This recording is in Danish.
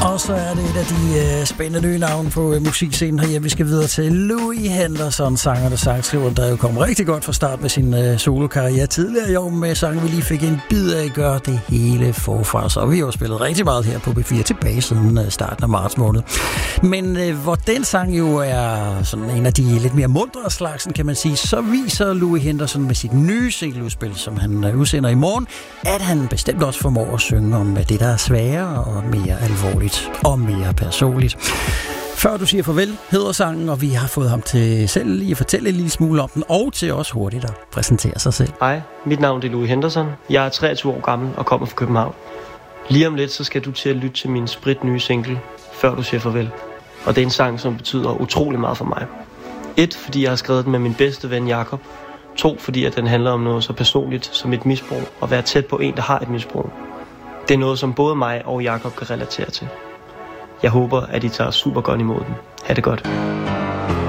Og så er det et af de spændende nye navne på musikscenen herhjemme. Vi skal videre til Louis Henderson, sanger og sangskriver, der jo kom rigtig godt fra start med sin solokarriere tidligere i år med sangen, vi lige fik en bid af, gør det hele forfra. Så vi har jo spillet rigtig meget her på B4 tilbage siden starten af marts måned. Men hvor den sang jo er sådan en af de lidt mere mundre slagsen, kan man sige, så viser Louis Henderson med sit nye singleudspil, som han udsender i morgen, at han bestemt også formår at synge om det, der er sværere og mere alvorligt og mere personligt. Før du siger farvel, hedder sangen, og vi har fået ham til selv lige at fortælle en lille smule om den, og til også hurtigt at præsentere sig selv. Hej, mit navn er Louis Henderson. Jeg er 23 år gammel og kommer fra København. Lige om lidt, så skal du til at lytte til min spritnye single, Før du siger farvel. Og det er en sang, som betyder utrolig meget for mig. 1, fordi jeg har skrevet den med min bedste ven Jakob. 2, fordi at den handler om noget så personligt som et misbrug, og være tæt på en, der har et misbrug. Det er noget, som både mig og Jakob kan relatere til. Jeg håber, at I tager super godt imod den. Ha' det godt.